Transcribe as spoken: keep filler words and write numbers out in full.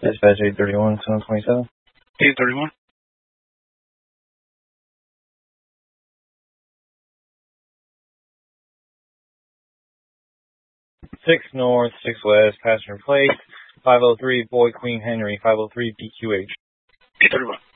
Dispatch eight thirty-one, seven twenty-seven. eight thirty-one. six north, six west, passenger plate, five oh three Boy Queen Henry, five oh three B Q H. eight thirty-one.